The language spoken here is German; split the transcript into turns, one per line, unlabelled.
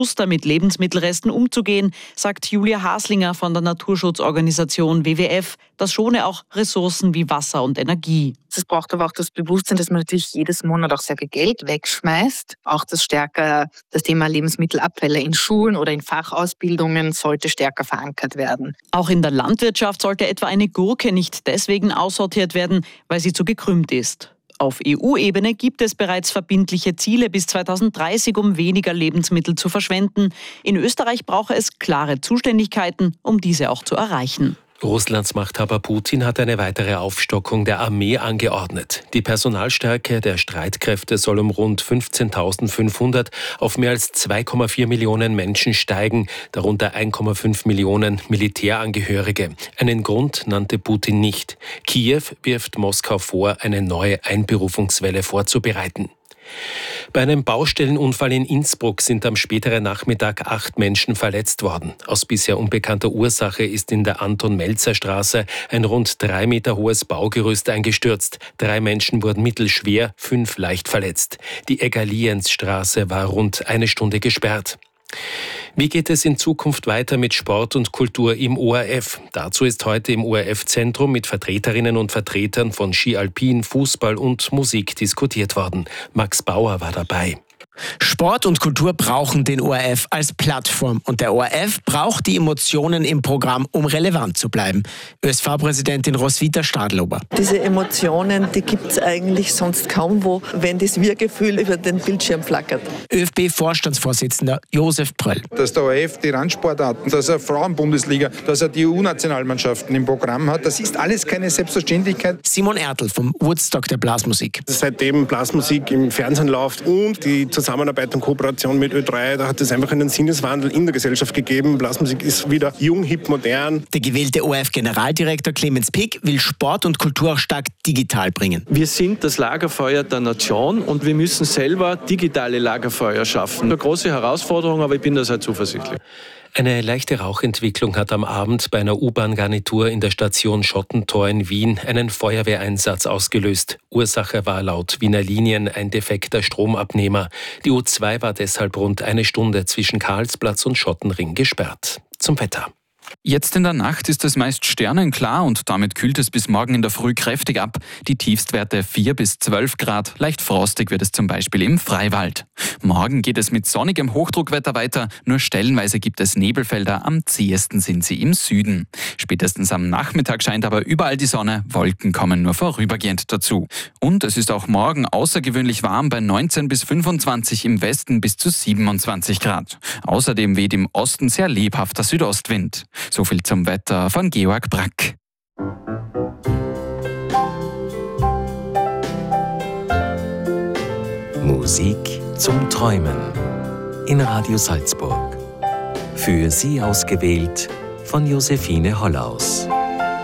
bewusster mit Lebensmittelresten umzugehen, sagt Julia Haslinger von der Naturschutzorganisation WWF. Das schone auch Ressourcen wie Wasser und Energie.
Es braucht aber auch das Bewusstsein, dass man natürlich jedes Monat auch sehr viel Geld wegschmeißt. Auch das Thema Lebensmittelabfälle in Schulen oder in Fachausbildungen sollte stärker verankert werden.
Auch in der Landwirtschaft sollte etwa eine Gurke nicht deswegen aussortiert werden, weil sie zu gekrümmt ist. Auf EU-Ebene gibt es bereits verbindliche Ziele bis 2030, um weniger Lebensmittel zu verschwenden. In Österreich brauche es klare Zuständigkeiten, um diese auch zu erreichen.
Russlands Machthaber Putin hat eine weitere Aufstockung der Armee angeordnet. Die Personalstärke der Streitkräfte soll um rund 15.500 auf mehr als 2,4 Millionen Menschen steigen, darunter 1,5 Millionen Militärangehörige. Einen Grund nannte Putin nicht. Kiew wirft Moskau vor, eine neue Einberufungswelle vorzubereiten. Bei einem Baustellenunfall in Innsbruck sind am späteren Nachmittag 8 Menschen verletzt worden. Aus bisher unbekannter Ursache ist in der Anton-Melzer-Straße ein rund 3 Meter hohes Baugerüst eingestürzt. 3 Menschen wurden mittelschwer, 5 leicht verletzt. Die Egaliensstraße war rund eine Stunde gesperrt. Wie geht es in Zukunft weiter mit Sport und Kultur im ORF? Dazu ist heute im ORF-Zentrum mit Vertreterinnen und Vertretern von Ski Alpin, Fußball und Musik diskutiert worden. Max Bauer war dabei.
Sport und Kultur brauchen den ORF als Plattform und der ORF braucht die Emotionen im Programm, um relevant zu bleiben. ÖSV-Präsidentin Roswitha Stadlober.
Diese Emotionen, die gibt es eigentlich sonst kaum wo, wenn das Wir-Gefühl über den Bildschirm flackert.
ÖFB-Vorstandsvorsitzender Josef Pröll.
Dass der ORF die Randsportarten, dass er Frauenbundesliga, dass er die EU-Nationalmannschaften im Programm hat, das ist alles keine Selbstverständlichkeit.
Simon Ertl vom Woodstock der Blasmusik.
Seitdem Blasmusik im Fernsehen läuft und die Zusammenarbeit und Kooperation mit Ö3, da hat es einfach einen Sinneswandel in der Gesellschaft gegeben. Blasmusik ist wieder jung, hip, modern.
Der gewählte ORF-Generaldirektor Clemens Pick will Sport und Kultur auch stark digital bringen.
Wir sind das Lagerfeuer der Nation und wir müssen selber digitale Lagerfeuer schaffen. Eine große Herausforderung, aber ich bin da sehr zuversichtlich.
Eine leichte Rauchentwicklung hat am Abend bei einer U-Bahn-Garnitur in der Station Schottentor in Wien einen Feuerwehreinsatz ausgelöst. Ursache war laut Wiener Linien ein defekter Stromabnehmer. Die U2 war deshalb rund eine Stunde zwischen Karlsplatz und Schottenring gesperrt. Zum Wetter.
Jetzt in der Nacht ist es meist sternenklar und damit kühlt es bis morgen in der Früh kräftig ab. Die Tiefstwerte 4 bis 12 Grad. Leicht frostig wird es zum Beispiel im Freiwald. Morgen geht es mit sonnigem Hochdruckwetter weiter. Nur stellenweise gibt es Nebelfelder. Am zähesten sind sie im Süden. Spätestens am Nachmittag scheint aber überall die Sonne. Wolken kommen nur vorübergehend dazu. Und es ist auch morgen außergewöhnlich warm bei 19 bis 25, im Westen bis zu 27 Grad. Außerdem weht im Osten sehr lebhafter Südostwind. So viel zum Wetter von Georg Brack.
Musik zum Träumen in Radio Salzburg. Für Sie ausgewählt von Josephine Hollaus.